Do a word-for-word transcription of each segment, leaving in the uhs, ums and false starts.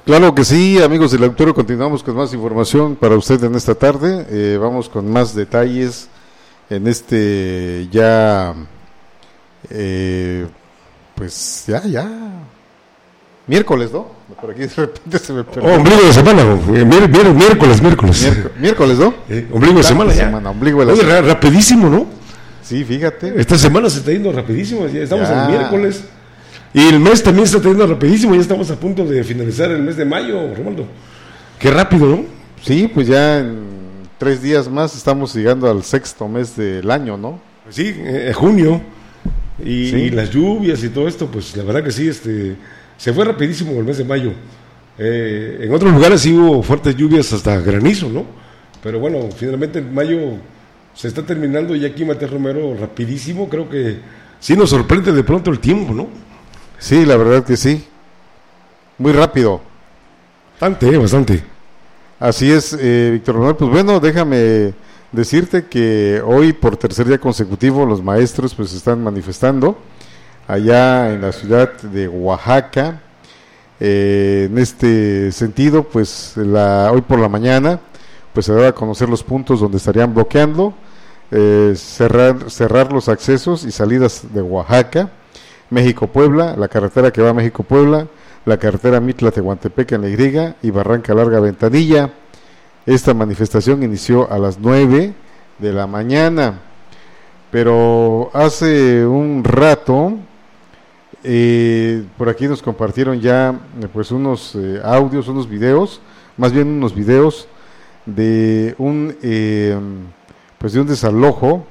Claro que sí, amigos del auditorio, continuamos con más información para usted en esta tarde. Eh, vamos con más detalles en este ya, eh, pues ya, ya, miércoles, ¿no? Por aquí de repente se me perdió. Oh, ombligo de semana, mier, mier, miércoles, miércoles. Miércoles, miércoles ¿no? Eh, ombligo de semana, ya. Semana, ombligo de la Oye, semana. ra- rapidísimo, ¿no? Sí, fíjate. Esta semana se está yendo rapidísimo, ya estamos Ya. en miércoles. Y el mes también se está yendo rapidísimo, ya estamos a punto de finalizar el mes de mayo, Romualdo. Qué rápido, ¿no? Sí, pues ya en tres días más estamos llegando al sexto mes del año, ¿no? Sí, eh, junio. Y, Sí. y las lluvias y todo esto, pues la verdad que sí, este, se fue rapidísimo el mes de mayo. Eh, en otros lugares sí hubo fuertes lluvias hasta granizo, ¿no? Pero bueno, finalmente en mayo se está terminando y aquí Matías Romero rapidísimo, creo que sí nos sorprende de pronto el tiempo, ¿no? Sí, la verdad que sí. Muy rápido. Bastante, bastante. Así es, eh, Víctor Manuel. Pues bueno, déjame decirte que hoy por tercer día consecutivo los maestros pues están manifestando allá en la ciudad de Oaxaca. Eh, en este sentido, pues la, hoy por la mañana pues se daba a conocer los puntos donde estarían bloqueando, eh, cerrar, cerrar los accesos y salidas de Oaxaca, México-Puebla, la carretera que va a México-Puebla, la carretera Mitla-Tehuantepec en la Y y Barranca Larga-Ventanilla. Esta manifestación inició a las nueve de la mañana, pero hace un rato eh, por aquí nos compartieron ya eh, pues unos eh, audios, unos videos, más bien unos videos de un eh, pues de un desalojo.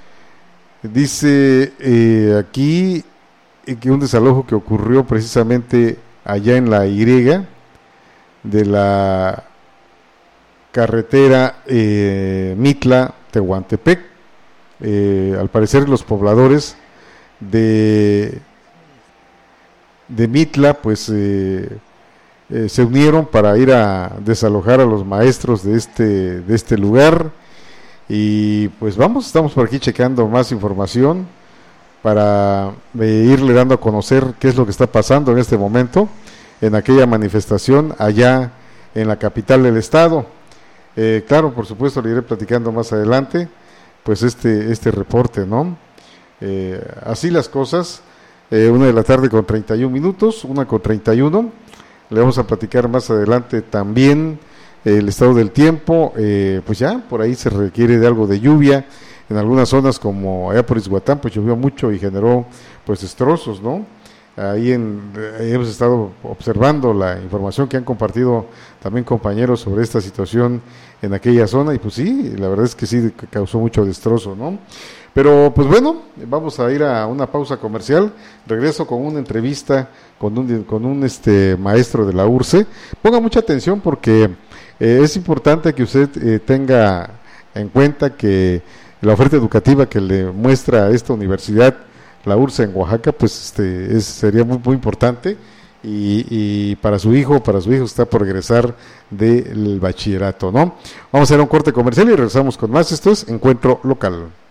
Dice eh, aquí que un desalojo que ocurrió precisamente allá en la Y de la carretera eh, Mitla-Tehuantepec. Eh, al parecer los pobladores de de Mitla pues eh, eh, se unieron para ir a desalojar a los maestros de este de este lugar, y pues vamos, estamos por aquí checando más información para eh, irle dando a conocer qué es lo que está pasando en este momento en aquella manifestación allá en la capital del estado. Eh, claro, por supuesto, le iré platicando más adelante pues este este reporte, ¿no? Eh, así las cosas. Eh, una de la tarde con treinta y un minutos, una con treinta y uno. Le vamos a platicar más adelante también eh, el estado del tiempo. Eh, pues ya por ahí se requiere de algo de lluvia. En algunas zonas como allá por Izhuatán pues llovió mucho y generó pues destrozos, ¿no? Ahí en, eh, hemos estado observando la información que han compartido también compañeros sobre esta situación en aquella zona, y pues sí, la verdad es que sí causó mucho destrozo, ¿no? Pero pues bueno, vamos a ir a una pausa comercial. Regreso con una entrevista con un, con un este maestro de la U R C E. Ponga mucha atención porque eh, es importante que usted eh, tenga en cuenta que la oferta educativa que le muestra esta universidad, la U R C E en Oaxaca, pues este es, sería muy muy importante, y, y para su hijo, para su hijo está por egresar del bachillerato, ¿no? Vamos a hacer un corte comercial y regresamos con más. Esto es Encuentro Local.